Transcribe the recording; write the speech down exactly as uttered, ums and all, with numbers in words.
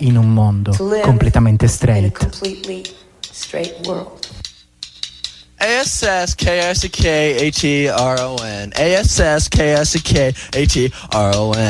in un mondo completamente straight. A S S K S K H E R O N A S S K S K H E R O N